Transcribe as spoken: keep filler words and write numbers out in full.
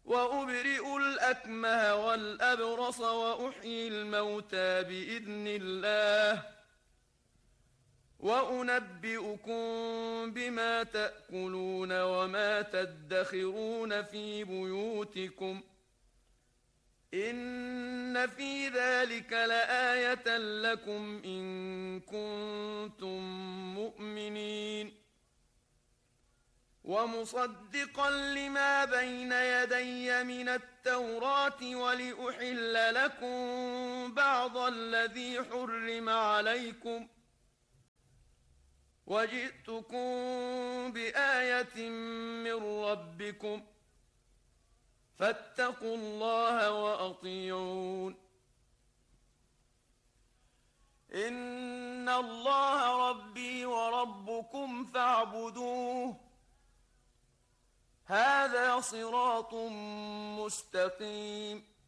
وأبرئ الأكمه والأبرص وأحيي الموتى بإذن الله وأنبئكم بما تأكلون وما تدخرون في بيوتكم إن في ذلك لآية لكم إن كنتم مؤمنين ومصدقا لما بين يدي من التوراة ولأحل لكم بعض الذي حرم عليكم وجئتكم بآية من ربكم فاتقوا الله وأطيعون إن الله ربي وربكم فاعبدوه هذا صراط مستقيم